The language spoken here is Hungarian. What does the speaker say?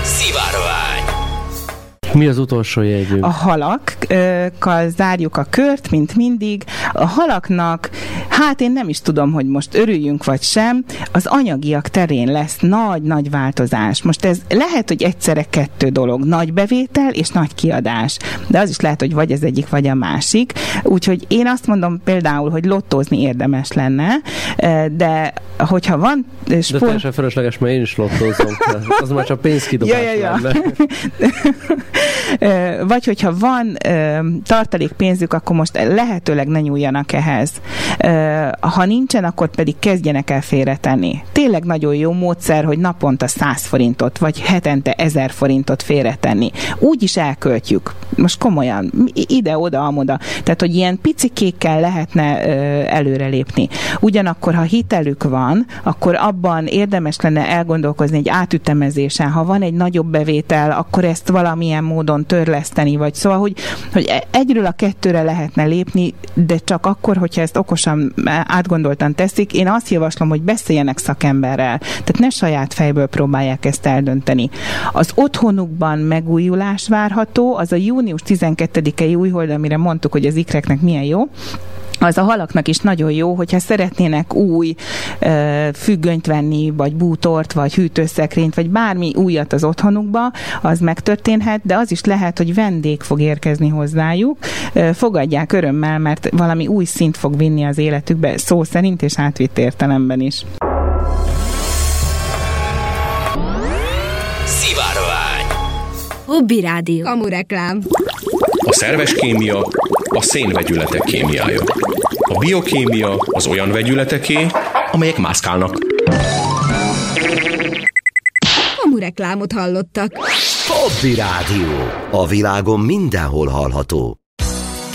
Szivárvány. Mi az utolsó jegyünk? A halakkal zárjuk a kört, mint mindig. A halaknak, hát én nem is tudom, hogy most örüljünk vagy sem, az anyagiak terén lesz nagy-nagy változás. Most ez lehet, hogy egyszerre kettő dolog, nagy bevétel és nagy kiadás. De az is lehet, hogy vagy az egyik, vagy a másik. Úgyhogy én azt mondom például, hogy lottózni érdemes lenne, de hogyha van De teljesen fölösleges, mert én is lottózom. Az már csak pénzkidobás lenne. Vagy hogyha van tartalék pénzük, akkor most lehetőleg ne nyúljanak ehhez. Ha nincsen, akkor pedig kezdjenek el félretenni. Tényleg nagyon jó módszer, hogy naponta 100 forintot, vagy hetente 1000 forintot félretenni. Úgy is elköltjük. Most komolyan, ide-oda, amoda. Tehát, hogy ilyen picikékkel lehetne előrelépni. Ugyanakkor, ha hitelük van, akkor abban érdemes lenne elgondolkozni egy átütemezésen. Ha van egy nagyobb bevétel, akkor ezt valamilyen módon törleszteni, vagy szóval, hogy egyről a kettőre lehetne lépni, de csak akkor, hogyha ezt okosan, átgondoltan teszik. Én azt javaslom, hogy beszéljenek szakemberrel. Tehát ne saját fejből próbálják ezt eldönteni. Az otthonukban megújulás várható, az a június 12-i újhold, amire mondtuk, hogy az ikreknek milyen jó, az a halaknak is nagyon jó, hogyha szeretnének új függönyt venni, vagy bútort, vagy hűtőszekrényt, vagy bármi újat az otthonukba, az megtörténhet, de az is lehet, hogy vendég fog érkezni hozzájuk. Fogadják örömmel, mert valami új szint fog vinni az életükbe, szó szerint és átvitt értelemben is. Szivárvány. Hobby Rádió. Kamureklám. A szerves kémia a szénvegyületek kémiája. A biokémia az olyan vegyületeké, amelyek mászkálnak. Kamureklámot hallottak. Hobby Rádió. A világon mindenhol hallható.